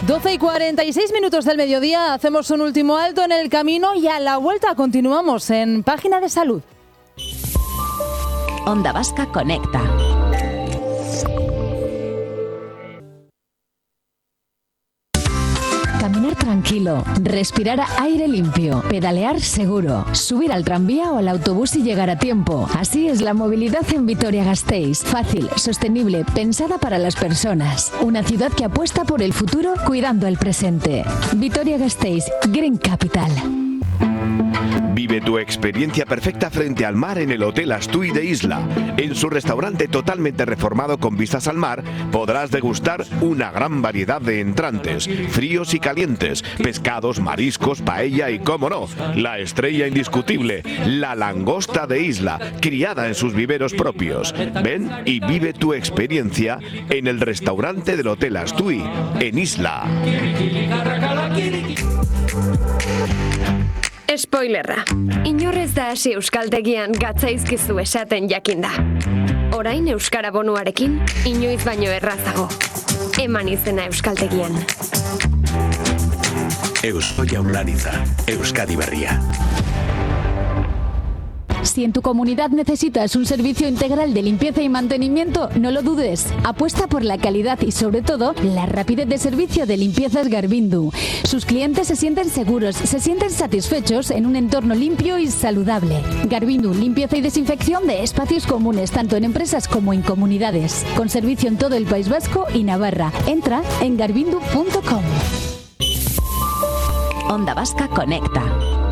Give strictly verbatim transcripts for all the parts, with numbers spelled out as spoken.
doce y cuarenta y seis minutos del mediodía, hacemos un último alto en el camino y a la vuelta continuamos en Página de Salud. Onda Vasca Conecta. Caminar tranquilo, respirar aire limpio, pedalear seguro, subir al tranvía o al autobús y llegar a tiempo. Así es la movilidad en Vitoria-Gasteiz. Fácil, sostenible, pensada para las personas. Una ciudad que apuesta por el futuro cuidando el presente. Vitoria-Gasteiz, Green Capital. Vive tu experiencia perfecta frente al mar en el Hotel Astui de Isla. En su restaurante totalmente reformado con vistas al mar, podrás degustar una gran variedad de entrantes, fríos y calientes, pescados, mariscos, paella y, cómo no, la estrella indiscutible, la langosta de Isla, criada en sus viveros propios. Ven y vive tu experiencia en el restaurante del Hotel Astui, en Isla. Spoilerra. Inorrez da hasi euskaltegian gatzaizkizu esaten jakinda. Orain euskara bonuarekin inoiz baino errazago. Eman izena euskaltegian. Eusko Jaurlaritza, Euskadi Berria. Si en tu comunidad necesitas un servicio integral de limpieza y mantenimiento, no lo dudes. Apuesta por la calidad y, sobre todo, la rapidez de servicio de Limpiezas Garbindu. Sus clientes se sienten seguros, se sienten satisfechos en un entorno limpio y saludable. Garbindu, limpieza y desinfección de espacios comunes, tanto en empresas como en comunidades. Con servicio en todo el País Vasco y Navarra. Entra en garbindu punto com. Onda Vasca Conecta.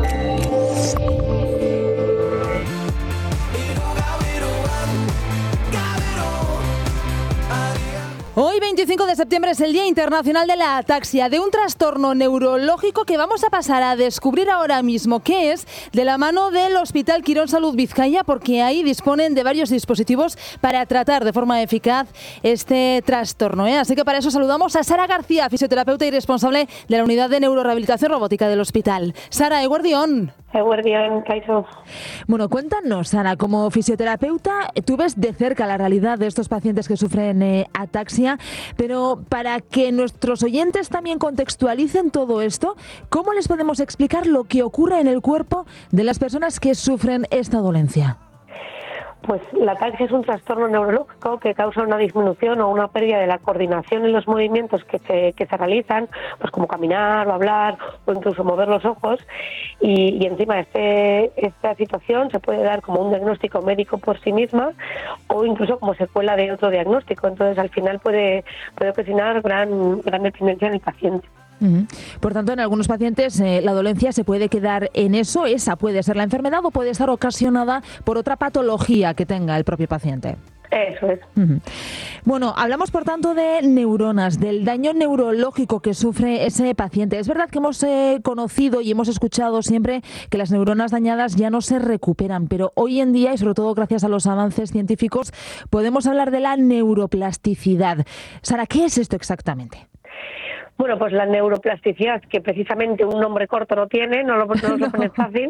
Hoy, veinticinco de septiembre, es el Día Internacional de la Ataxia, de un trastorno neurológico que vamos a pasar a descubrir ahora mismo qué es, de la mano del Hospital Quirón Salud Vizcaya, porque ahí disponen de varios dispositivos para tratar de forma eficaz este trastorno, ¿eh? Así que para eso saludamos a Sara García, fisioterapeuta y responsable de la Unidad de Neurorehabilitación Robótica del hospital. Sara, eguerdión. Eguerdión, Kaixo. Bueno, cuéntanos, Sara, como fisioterapeuta, tú ves de cerca la realidad de estos pacientes que sufren eh, ataxia, pero para que nuestros oyentes también contextualicen todo esto, ¿cómo les podemos explicar lo que ocurre en el cuerpo de las personas que sufren esta dolencia? Pues la ataxia es un trastorno neurológico que causa una disminución o una pérdida de la coordinación en los movimientos que se, que se realizan, pues como caminar o hablar o incluso mover los ojos, y, y encima este, esta situación se puede dar como un diagnóstico médico por sí misma o incluso como secuela de otro diagnóstico. Entonces al final puede, puede ocasionar gran, gran dependencia en el paciente. Por tanto, en algunos pacientes eh, la dolencia se puede quedar en eso, esa puede ser la enfermedad o puede estar ocasionada por otra patología que tenga el propio paciente. Eso es. Uh-huh. Bueno, hablamos por tanto de neuronas, del daño neurológico que sufre ese paciente. Es verdad que hemos eh, conocido y hemos escuchado siempre que las neuronas dañadas ya no se recuperan, pero hoy en día, y sobre todo gracias a los avances científicos, podemos hablar de la neuroplasticidad. Sara, ¿qué es esto exactamente? Bueno, pues la neuroplasticidad, que precisamente un nombre corto no tiene, no lo, no lo pone fácil,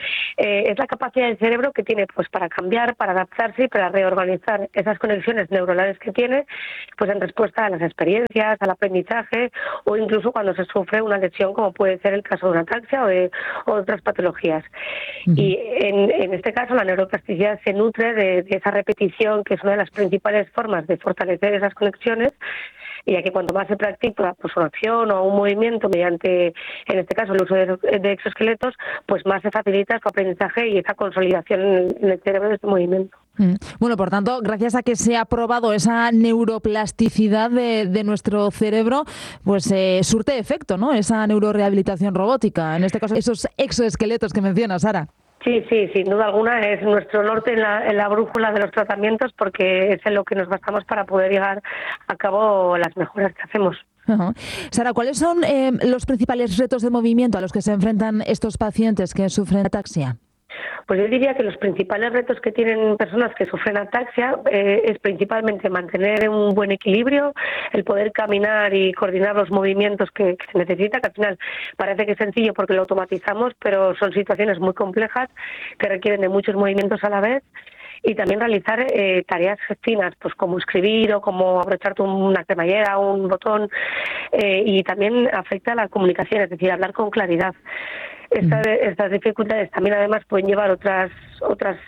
eh, es la capacidad del cerebro que tiene pues para cambiar, para adaptarse y para reorganizar esas conexiones neuronales que tiene, pues en respuesta a las experiencias, al aprendizaje o incluso cuando se sufre una lesión, como puede ser el caso de una ataxia o de, o de otras patologías. Uh-huh. Y en, en este caso la neuroplasticidad se nutre de, de esa repetición, que es una de las principales formas de fortalecer esas conexiones, y ya que cuanto más se practica pues una acción o un movimiento mediante, en este caso, el uso de, de exoesqueletos, pues más se facilita su aprendizaje y esa consolidación en el, en el cerebro de este movimiento. Bueno, por tanto, gracias a que se ha probado esa neuroplasticidad de, de nuestro cerebro, pues eh, surte efecto, ¿no? Esa neurorehabilitación robótica, en este caso, esos exoesqueletos que mencionas, Sara. Sí, sí, sin duda alguna es nuestro norte en la, en la brújula de los tratamientos, porque es en lo que nos basamos para poder llegar a cabo las mejoras que hacemos. Uh-huh. Sara, ¿cuáles son eh, los principales retos de movimiento a los que se enfrentan estos pacientes que sufren ataxia? Pues yo diría que los principales retos que tienen personas que sufren ataxia eh, es principalmente mantener un buen equilibrio, el poder caminar y coordinar los movimientos que, que se necesita, que al final parece que es sencillo porque lo automatizamos, pero son situaciones muy complejas que requieren de muchos movimientos a la vez. y también realizar eh, tareas finas, pues como escribir o como abrocharte una cremallera o un botón, eh, y también afecta a la comunicación, es decir, hablar con claridad. Esta, estas dificultades también además pueden llevar otras otras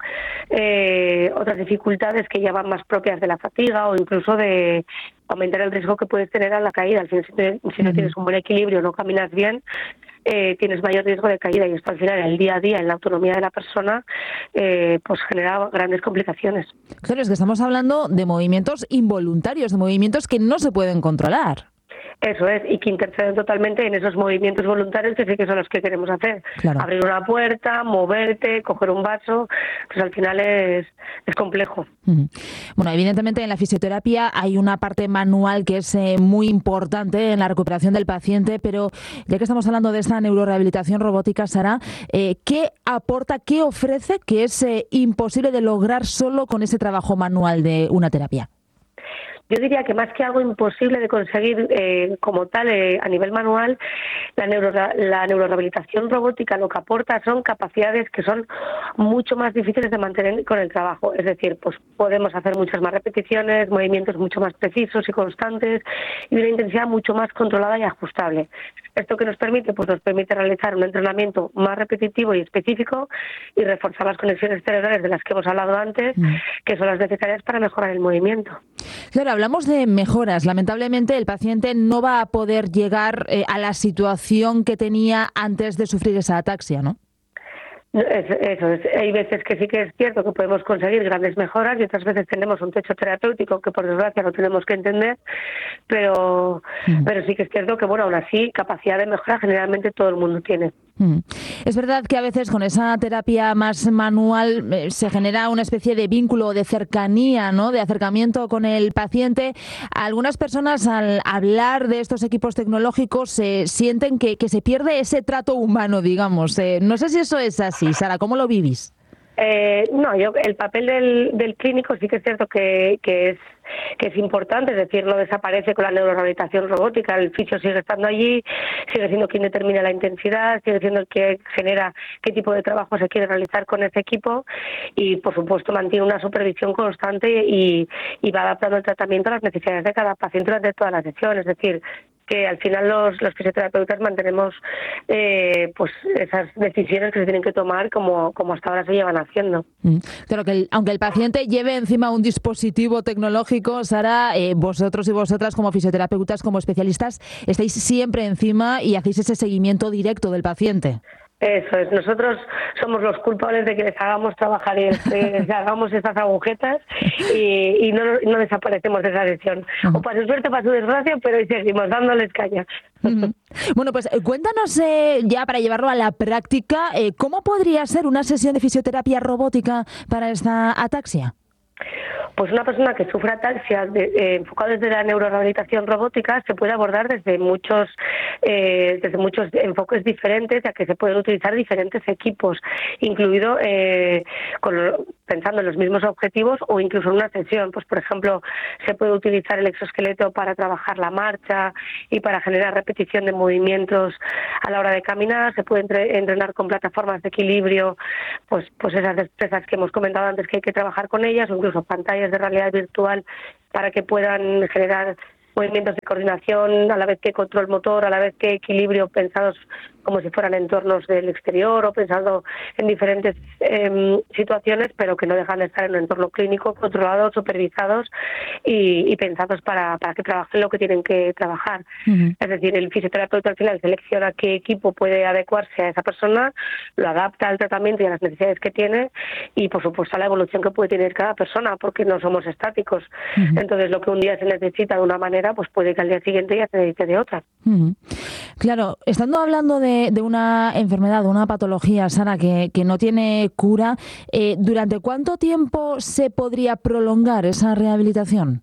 eh, otras dificultades que ya van más propias de la fatiga o incluso de aumentar el riesgo que puedes tener a la caída. Al final, si, te, si no tienes un buen equilibrio, no caminas bien, eh, tienes mayor riesgo de caída, y esto al final en el día a día, en la autonomía de la persona, eh, pues genera grandes complicaciones. Claro, es que estamos hablando de movimientos involuntarios, de movimientos que no se pueden controlar. Eso es, y que interceden totalmente en esos movimientos voluntarios que sí que son los que queremos hacer. Claro. Abrir una puerta, moverte, coger un vaso, pues al final es, es complejo. Uh-huh. Bueno, evidentemente en la fisioterapia hay una parte manual que es eh, muy importante en la recuperación del paciente, pero ya que estamos hablando de esta neurorehabilitación robótica, Sara, eh, ¿qué aporta, qué ofrece que es eh, imposible de lograr solo con ese trabajo manual de una terapia? Yo diría que más que algo imposible de conseguir eh, como tal eh, a nivel manual, la, neuro, la neurorehabilitación robótica lo que aporta son capacidades que son mucho más difíciles de mantener con el trabajo. Es decir, pues podemos hacer muchas más repeticiones, movimientos mucho más precisos y constantes y una intensidad mucho más controlada y ajustable. ¿Esto que nos permite? Pues nos permite realizar un entrenamiento más repetitivo y específico y reforzar las conexiones cerebrales de las que hemos hablado antes, mm. que son las necesarias para mejorar el movimiento. Claro, hablamos de mejoras. Lamentablemente el paciente no va a poder llegar eh, a la situación que tenía antes de sufrir esa ataxia, ¿no? Eso es. Hay veces que sí que es cierto que podemos conseguir grandes mejoras y otras veces tenemos un techo terapéutico que por desgracia no tenemos que entender, pero mm. pero sí que es cierto que, bueno, aún así capacidad de mejora generalmente todo el mundo tiene. Mm. Es verdad que a veces con esa terapia más manual eh, se genera una especie de vínculo, de cercanía, ¿no?, de acercamiento con el paciente. Algunas personas al hablar de estos equipos tecnológicos eh, sienten que, que se pierde ese trato humano, digamos. Eh, no sé si eso es así. Sí, Sara, ¿cómo lo vivís? Eh, no, yo el papel del, del clínico sí que es cierto que, que es que es importante, es decir, no desaparece con la neurorehabilitación robótica, el fisio sigue estando allí, sigue siendo quien determina la intensidad, sigue siendo el que genera qué tipo de trabajo se quiere realizar con ese equipo y, por supuesto, mantiene una supervisión constante y, y va adaptando el tratamiento a las necesidades de cada paciente durante toda la sesión, es decir, que al final los, los fisioterapeutas mantenemos eh, pues esas decisiones que se tienen que tomar como, como hasta ahora se llevan haciendo. Mm. Claro que el, aunque el paciente lleve encima un dispositivo tecnológico, Sara, eh, vosotros y vosotras como fisioterapeutas, como especialistas, estáis siempre encima y hacéis ese seguimiento directo del paciente. Eso es, nosotros somos los culpables de que les hagamos trabajar y les hagamos estas agujetas y, y no, no desaparecemos de esa sesión. Uh-huh. O para su suerte, para su desgracia, pero ahí seguimos dándoles caña. Uh-huh. Bueno, pues cuéntanos eh, ya para llevarlo a la práctica, eh, ¿cómo podría ser una sesión de fisioterapia robótica para esta ataxia? Pues una persona que sufra ataxia de, eh, enfocado desde la neurorehabilitación robótica se puede abordar desde muchos eh, desde muchos enfoques diferentes, ya que se pueden utilizar diferentes equipos, incluido eh, con lo, pensando en los mismos objetivos o incluso en una sesión. Pues por ejemplo, se puede utilizar el exoesqueleto para trabajar la marcha y para generar repetición de movimientos a la hora de caminar. Se puede entre, entrenar con plataformas de equilibrio, pues pues esas destrezas que hemos comentado antes que hay que trabajar con ellas, o incluso pantallas de realidad virtual para que puedan generar movimientos de coordinación, a la vez que control motor, a la vez que equilibrio, pensados como si fueran entornos del exterior o pensando en diferentes eh, situaciones, pero que no dejan de estar en un entorno clínico, controlados, supervisados y, y pensados para, para que trabajen lo que tienen que trabajar. Uh-huh. Es decir, el fisioterapeuta al final selecciona qué equipo puede adecuarse a esa persona, lo adapta al tratamiento y a las necesidades que tiene y, por supuesto, a la evolución que puede tener cada persona, porque no somos estáticos. Uh-huh. Entonces, lo que un día se necesita de una manera, pues puede que al día siguiente ya se necesite de otra. Uh-huh. Claro, estando hablando de De, de una enfermedad, de una patología, Sara, que, que no tiene cura, eh, ¿durante cuánto tiempo se podría prolongar esa rehabilitación?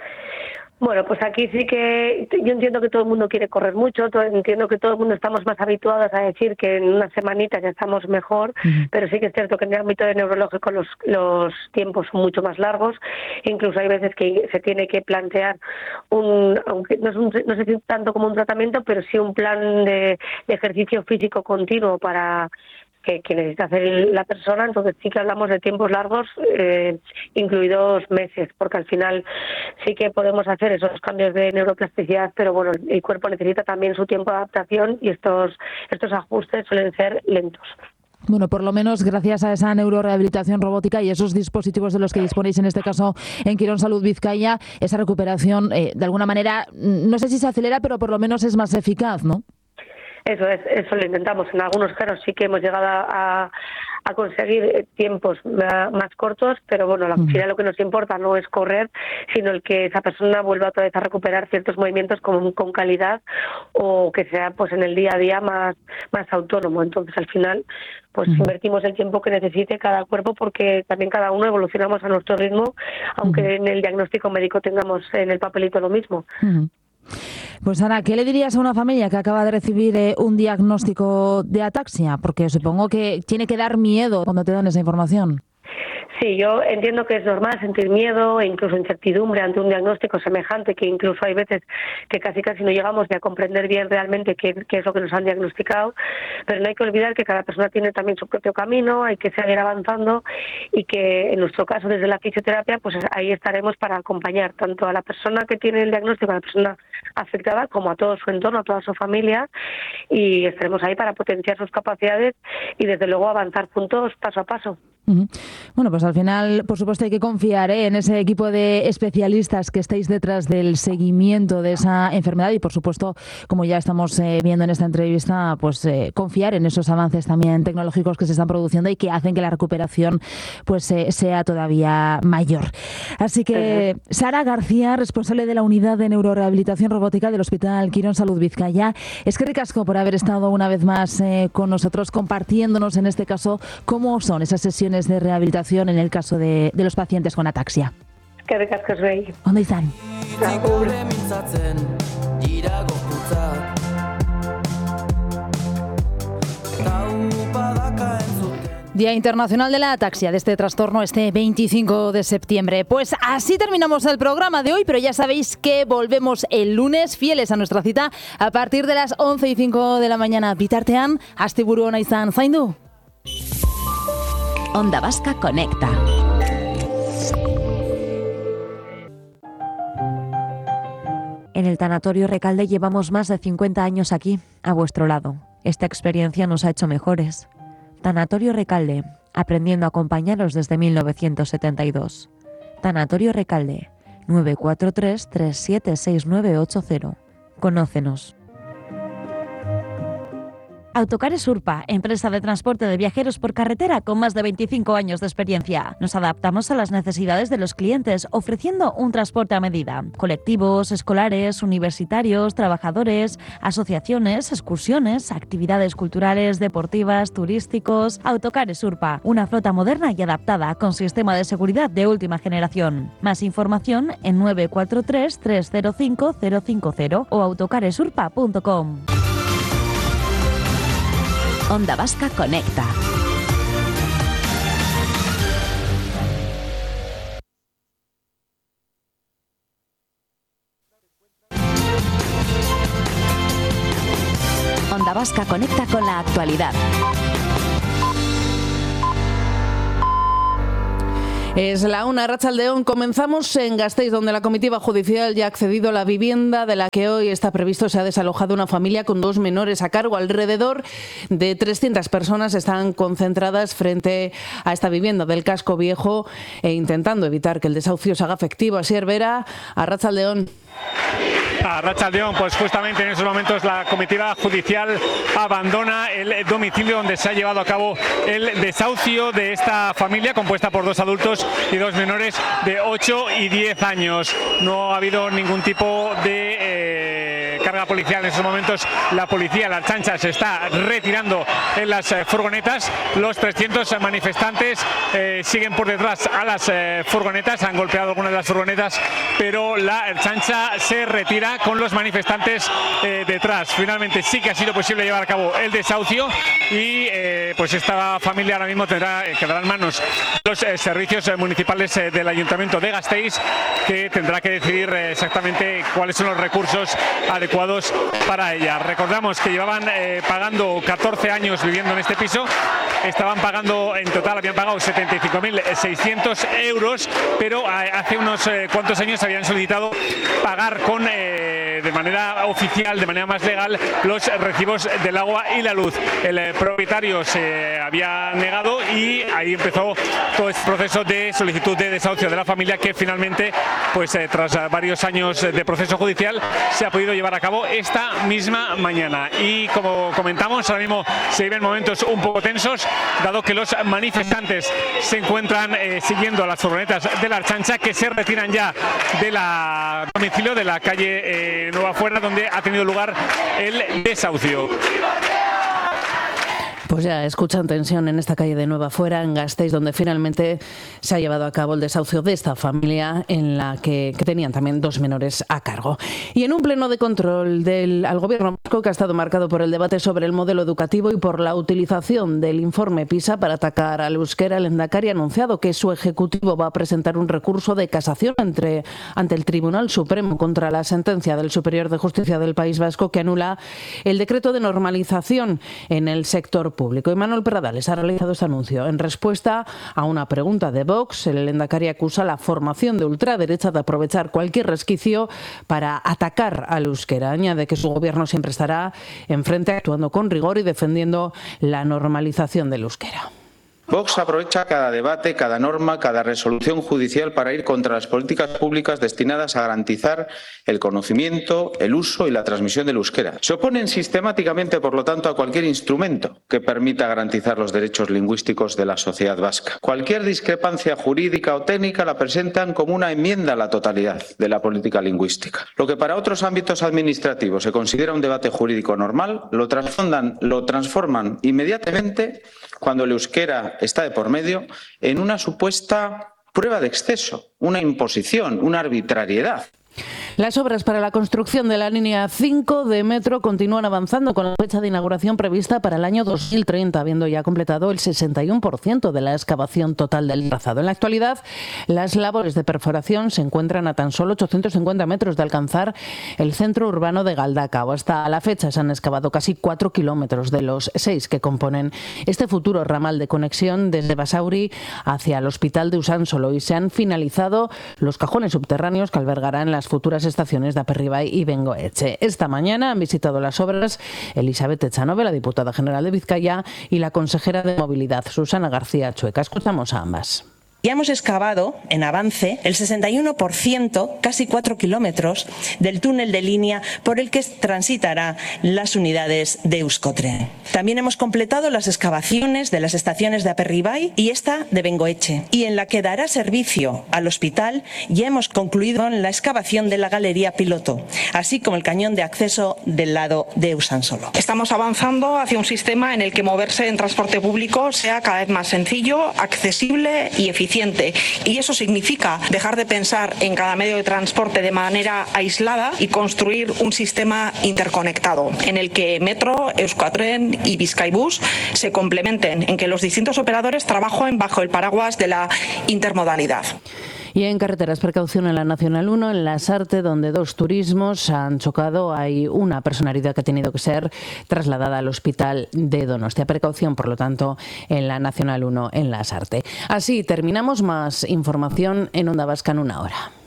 Bueno, pues aquí sí que yo entiendo que todo el mundo quiere correr mucho, todo, entiendo que todo el mundo estamos más habituados a decir que en unas semanitas ya estamos mejor, uh-huh. pero sí que es cierto que en el ámbito de neurológico los, los tiempos son mucho más largos, incluso hay veces que se tiene que plantear un, aunque no es un, no sé si tanto como un tratamiento, pero sí un plan de, de ejercicio físico continuo para que, que necesita hacer la persona. Entonces sí que hablamos de tiempos largos, eh, incluidos meses, porque al final sí que podemos hacer esos cambios de neuroplasticidad, pero bueno, el cuerpo necesita también su tiempo de adaptación y estos, estos ajustes suelen ser lentos. Bueno, por lo menos gracias a esa neurorehabilitación robótica y esos dispositivos de los que disponéis en este caso en Quirónsalud Vizcaya, esa recuperación eh, de alguna manera, no sé si se acelera, pero por lo menos es más eficaz, ¿no? Eso es, eso lo intentamos. En algunos casos sí que hemos llegado a, a conseguir tiempos más cortos, pero bueno, al final lo que nos importa no es correr, sino el que esa persona vuelva otra vez a recuperar ciertos movimientos con, con calidad o que sea pues en el día a día más, más autónomo. Entonces al final pues uh-huh. invertimos el tiempo que necesite cada cuerpo, porque también cada uno evolucionamos a nuestro ritmo, aunque uh-huh. en el diagnóstico médico tengamos en el papelito lo mismo. Uh-huh. Pues Ana, ¿qué le dirías a una familia que acaba de recibir eh, un diagnóstico de ataxia? Porque supongo que tiene que dar miedo cuando te dan esa información. Sí, yo entiendo que es normal sentir miedo e incluso incertidumbre ante un diagnóstico semejante, que incluso hay veces que casi casi no llegamos ni a comprender bien realmente qué, qué es lo que nos han diagnosticado, pero no hay que olvidar que cada persona tiene también su propio camino, hay que seguir avanzando y que en nuestro caso desde la fisioterapia pues ahí estaremos para acompañar tanto a la persona que tiene el diagnóstico, a la persona afectada, como a todo su entorno, a toda su familia, y estaremos ahí para potenciar sus capacidades y desde luego avanzar juntos paso a paso. Uh-huh. Bueno, pues al final, por supuesto, hay que confiar ¿eh? en ese equipo de especialistas que estáis detrás del seguimiento de esa enfermedad y, por supuesto, como ya estamos eh, viendo en esta entrevista, pues eh, confiar en esos avances también tecnológicos que se están produciendo y que hacen que la recuperación pues eh, sea todavía mayor. Así que, uh-huh. Sara García, responsable de la Unidad de Neurorehabilitación Robótica del Hospital Quirónsalud Vizcaya, es que ricasco por haber estado una vez más eh, con nosotros compartiéndonos, en este caso, cómo son esas sesiones de rehabilitación en el caso de, de los pacientes con ataxia. Que ricasco zuei. Ondo izan. Día Internacional de la Ataxia, de este trastorno, este veinticinco de septiembre. Pues así terminamos el programa de hoy, pero ya sabéis que volvemos el lunes, fieles a nuestra cita, a partir de las once y cinco de la mañana. Bitartean, asteburu ona izan, zaindu. Onda Vasca Conecta. En el Tanatorio Recalde llevamos más de cincuenta años aquí, a vuestro lado. Esta experiencia nos ha hecho mejores. Tanatorio Recalde, aprendiendo a acompañaros desde mil novecientos setenta y dos. Tanatorio Recalde, nueve cuatro tres, tres siete seis nueve ocho cero. Conócenos. Autocares Urpa, empresa de transporte de viajeros por carretera con más de veinticinco años de experiencia. Nos adaptamos a las necesidades de los clientes, ofreciendo un transporte a medida. Colectivos, escolares, universitarios, trabajadores, asociaciones, excursiones, actividades culturales, deportivas, turísticos. Autocares Urpa, una flota moderna y adaptada con sistema de seguridad de última generación. Más información en nueve cuatro tres, tres cero cinco, cero cinco cero o autocaresurpa punto com. Onda Vasca Conecta. Onda Vasca Conecta con la actualidad. Es la una, Arratsaldeon. Comenzamos en Gasteiz, donde la comitiva judicial ya ha accedido a la vivienda de la que hoy está previsto se ha desalojado una familia con dos menores a cargo. Alrededor de trescientas personas están concentradas frente a esta vivienda del casco viejo e intentando evitar que el desahucio se haga efectivo. Así es, Vera, Arratsaldeon. Arratsaldeon, pues justamente en esos momentos la comitiva judicial abandona el domicilio donde se ha llevado a cabo el desahucio de esta familia compuesta por dos adultos y dos menores de ocho y diez años. No ha habido ningún tipo de eh, carga policial en esos momentos. La policía, la Ertzaintza, se está retirando en las eh, furgonetas. Los trescientos manifestantes eh, siguen por detrás a las eh, furgonetas, han golpeado algunas de las furgonetas, pero la Ertzaintza se retira con los manifestantes eh, detrás. Finalmente sí que ha sido posible llevar a cabo el desahucio y eh, pues esta familia ahora mismo tendrá, eh, quedará en manos los eh, servicios eh, municipales eh, del Ayuntamiento de Gasteiz, que tendrá que decidir eh, exactamente cuáles son los recursos adecuados preparados para ella. Recordamos que llevaban eh, pagando catorce años viviendo en este piso, estaban pagando, en total habían pagado setenta y cinco mil seiscientos euros, pero hace unos eh, cuantos años habían solicitado pagar con eh, de manera oficial, de manera más legal, los recibos del agua y la luz. El eh, propietario se había negado y ahí empezó todo este proceso de solicitud de desahucio de la familia, que finalmente, pues eh, tras varios años de proceso judicial, se ha podido llevar a cabo esta misma mañana. Y como comentamos, ahora mismo se viven momentos un poco tensos, dado que los manifestantes se encuentran eh, siguiendo a las furgonetas de la Ertzaintza, que se retiran ya de la domicilio de la calle eh, Nueva Fuera, donde ha tenido lugar el desahucio. Pues ya escuchan tensión en esta calle de Nueva Fuera, en Gasteiz, donde finalmente se ha llevado a cabo el desahucio de esta familia, en la que, que tenían también dos menores a cargo. Y en un pleno de control del al gobierno vasco, que ha estado marcado por el debate sobre el modelo educativo y por la utilización del informe PISA para atacar al euskera, el Lehendakari ha anunciado que su ejecutivo va a presentar un recurso de casación entre, ante el Tribunal Supremo contra la sentencia del Superior de Justicia del País Vasco, que anula el decreto de normalización en el sector público. Público. Y Manuel Pradales ha realizado este anuncio en respuesta a una pregunta de Vox. El Lehendakari acusa a la formación de ultraderecha de aprovechar cualquier resquicio para atacar al euskera. Añade que su gobierno siempre estará enfrente, actuando con rigor y defendiendo la normalización del euskera. Vox aprovecha cada debate, cada norma, cada resolución judicial para ir contra las políticas públicas destinadas a garantizar el conocimiento, el uso y la transmisión del euskera. Se oponen sistemáticamente, por lo tanto, a cualquier instrumento que permita garantizar los derechos lingüísticos de la sociedad vasca. Cualquier discrepancia jurídica o técnica la presentan como una enmienda a la totalidad de la política lingüística. Lo que para otros ámbitos administrativos se considera un debate jurídico normal, lo transforman, lo transforman inmediatamente, cuando el euskera está de por medio, en una supuesta prueba de exceso, una imposición, una arbitrariedad. Las obras para la construcción de la línea cinco de metro continúan avanzando, con la fecha de inauguración prevista para el año dos mil treinta, habiendo ya completado el sesenta y uno por ciento de la excavación total del trazado. En la actualidad, las labores de perforación se encuentran a tan solo ochocientos cincuenta metros de alcanzar el centro urbano de Galdakao. Hasta la fecha se han excavado casi cuatro kilómetros de los seis que componen este futuro ramal de conexión desde Basauri hacia el hospital de Usánsolo, y se han finalizado los cajones subterráneos que albergarán las futuras estaciones de Aperribai y Bengoetxe. Esta mañana han visitado las obras Elizabeth Echanove, la diputada general de Vizcaya, y la consejera de Movilidad, Susana García Chueca. Escuchamos a ambas. Ya hemos excavado, en avance, el sesenta y uno por ciento, casi cuatro kilómetros, del túnel de línea por el que transitará las unidades de Euskotren. También hemos completado las excavaciones de las estaciones de Aperribai y esta de Bengoetxe. Y en la que dará servicio al hospital ya hemos concluido la excavación de la galería piloto, así como el cañón de acceso del lado de Usánsolo. Estamos avanzando hacia un sistema en el que moverse en transporte público sea cada vez más sencillo, accesible y eficiente. Y eso significa dejar de pensar en cada medio de transporte de manera aislada y construir un sistema interconectado en el que Metro, Euskotren y Bizkaibus se complementen, en que los distintos operadores trabajen bajo el paraguas de la intermodalidad. Y en carreteras, precaución en la Nacional uno, en Lasarte, donde dos turismos han chocado. Hay una persona herida que ha tenido que ser trasladada al hospital de Donostia. Precaución, por lo tanto, en la Nacional uno, en Lasarte. Así terminamos. Más información en Onda Vasca en una hora.